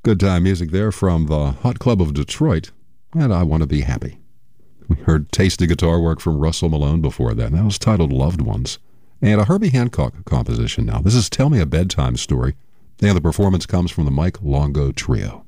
Good time music there from the Hot Club of Detroit, and I Want to Be Happy. We heard tasty guitar work from Russell Malone before that. That was titled Loved Ones. And a Herbie Hancock composition now. This is Tell Me a Bedtime Story, and the performance comes from the Mike Longo Trio.